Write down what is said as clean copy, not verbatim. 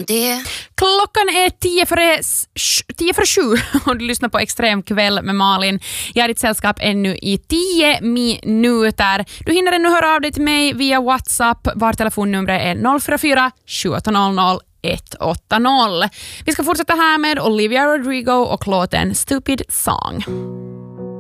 det. Klockan är 10:07 och du lyssnar på Extrem kväll med Malin. Jag är ditt sällskap ännu i 10 minuter. Du hinner ännu höra av dig till mig via WhatsApp. Var telefonnumret är 044 1700 180. Vi ska fortsätta här med Olivia Rodrigo och låten Stupid Song.